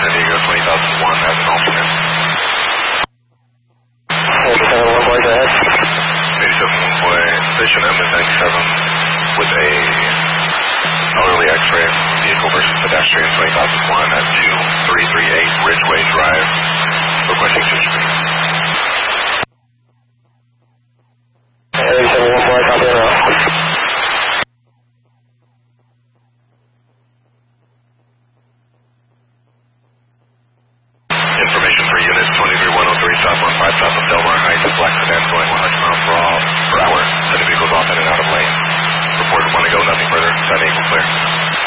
San Diego 20,001 as an alternate. 87 1 go ahead. 87 Boy, Station M97 with a elderly X-ray vehicle versus pedestrian 20,001 at 2338 Ridgeway Drive. Requesting distribution. 87 1 Boy, copy that. Information for unit 23103 southbound 5 south of Delmar Heights, black sedan going 100 miles per hour. Sending vehicles off in and out of lane. Report 1 to go, nothing further. San Diego clear.